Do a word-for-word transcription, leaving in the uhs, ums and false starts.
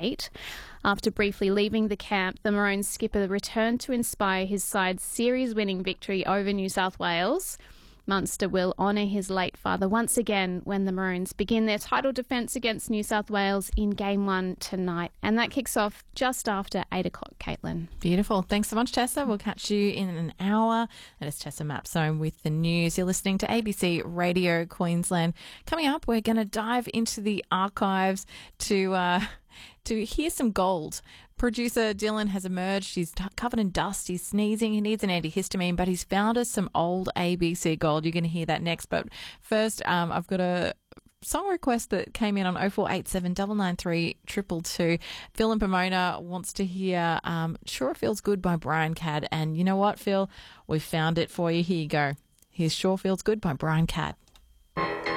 eight. After briefly leaving the camp, the Maroons skipper returned to inspire his side's series-winning victory over New South Wales. Munster will honour his late father once again when the Maroons begin their title defence against New South Wales in Game one tonight. And that kicks off just after eight o'clock, Caitlin. Beautiful. Thanks so much, Tessa. We'll catch you in an hour. That is Tessa Mapstone with the news. You're listening to A B C Radio Queensland. Coming up, we're going to dive into the archives to uh, to hear some gold. Producer Dylan has emerged. He's t- covered in dust. He's sneezing. He needs an antihistamine, but he's found us some old A B C gold. You're going to hear that next. But first, um, I've got a song request that came in on oh four eight seven, nine nine three, two two two. Phil in Pomona wants to hear um, Sure It Feels Good by Brian Cadd. And you know what, Phil? We found it for you. Here you go. Here's Sure Feels Good by Brian Cadd.